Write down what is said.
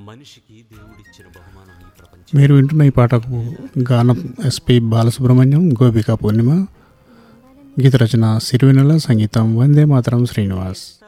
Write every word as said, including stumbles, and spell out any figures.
మనిషికి దేవుడిచ్చిన బహుమానం ఈ ప్రపంచం. మీరు వింటున్న ఈ పాటకు గానం ఎస్పి బాలసుబ్రహ్మణ్యం, గోపికా పూర్ణిమ, గీత రచన సిరివెన్నెల, సంగీతం వందే మాతరం శ్రీనివాస్.